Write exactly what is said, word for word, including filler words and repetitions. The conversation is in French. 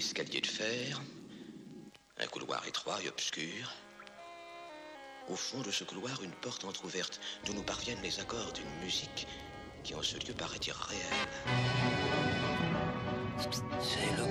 escalier de fer, un couloir étroit et obscur. Au fond de ce couloir, une porte entr'ouverte, d'où nous parviennent les accords d'une musique qui en ce lieu paraît irréelle. C'est le